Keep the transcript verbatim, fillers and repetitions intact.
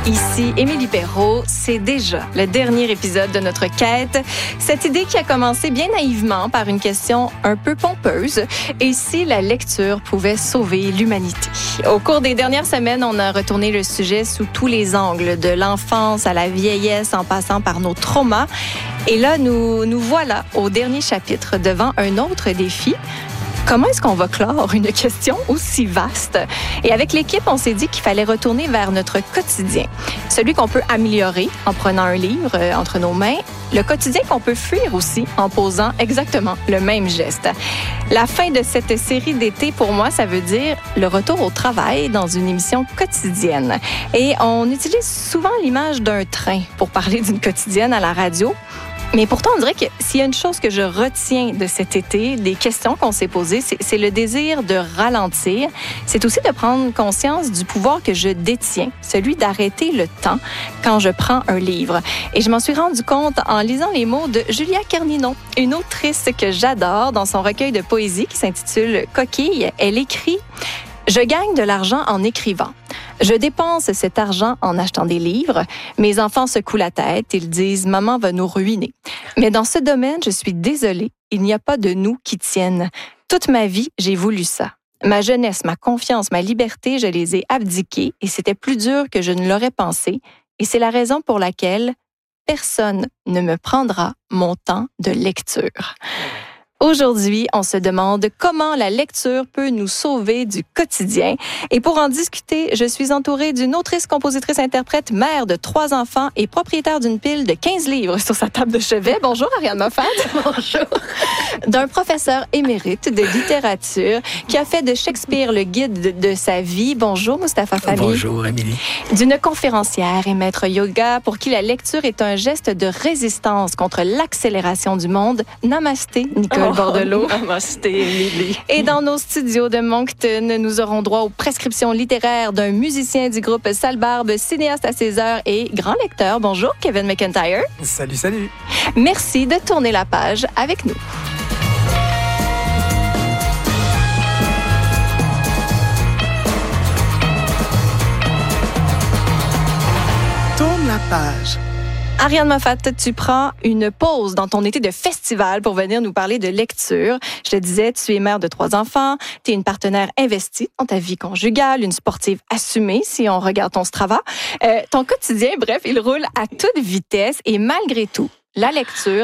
Ici Émilie Perrault, c'est déjà le dernier épisode de notre quête. Cette idée qui a commencé bien naïvement par une question un peu pompeuse, et si la lecture pouvait sauver l'humanité. Au cours des dernières semaines, on a retourné le sujet sous tous les angles, de l'enfance à la vieillesse en passant par nos traumas. Et là, nous, nous voilà au dernier chapitre devant un autre défi. Comment est-ce qu'on va clore une question aussi vaste? Et avec l'équipe, on s'est dit qu'il fallait retourner vers notre quotidien. Celui qu'on peut améliorer en prenant un livre euh, entre nos mains. Le quotidien qu'on peut fuir aussi en posant exactement le même geste. La fin de cette série d'été, pour moi, ça veut dire le retour au travail dans une émission quotidienne. Et on utilise souvent l'image d'un train pour parler d'une quotidienne à la radio. Mais pourtant, on dirait que s'il y a une chose que je retiens de cet été, des questions qu'on s'est posées, c'est, c'est le désir de ralentir. C'est aussi de prendre conscience du pouvoir que je détiens, celui d'arrêter le temps quand je prends un livre. Et je m'en suis rendu compte en lisant les mots de Julia Carninon, une autrice que j'adore dans son recueil de poésie qui s'intitule Coquille. Elle écrit « Je gagne de l'argent en écrivant. Je dépense cet argent en achetant des livres. Mes enfants secouent la tête. Ils disent « Maman va nous ruiner ». Mais dans ce domaine, je suis désolée. Il n'y a pas de nous qui tiennent. Toute ma vie, j'ai voulu ça. Ma jeunesse, ma confiance, ma liberté, je les ai abdiquées et c'était plus dur que je ne l'aurais pensé. Et c'est la raison pour laquelle personne ne me prendra mon temps de lecture. Aujourd'hui, on se demande comment la lecture peut nous sauver du quotidien. Et pour en discuter, je suis entourée d'une autrice, compositrice, interprète, mère de trois enfants et propriétaire d'une pile de quinze livres sur sa table de chevet. Bonjour, Ariane Moffat. Bonjour. D'un professeur émérite de littérature qui a fait de Shakespeare le guide de, de sa vie. Bonjour, Mustapha Fali. Bonjour, Émilie. D'une conférencière et maître yoga pour qui la lecture est un geste de résistance contre l'accélération du monde. Namasté, Nicole. Oh, Bordelot. Namasté, Émilie. Et dans nos studios de Moncton, nous aurons droit aux prescriptions littéraires d'un musicien du groupe Salbarbe, cinéaste à ses heures et grand lecteur. Bonjour, Kevin McIntyre. Salut, salut. Merci de tourner la page avec nous. Tourne la page. Ariane Moffat, tu prends une pause dans ton été de festival pour venir nous parler de lecture. Je te disais, tu es mère de trois enfants, tu es une partenaire investie dans ta vie conjugale, une sportive assumée si on regarde ton Strava. Euh, ton quotidien, bref, il roule à toute vitesse et malgré tout, la lecture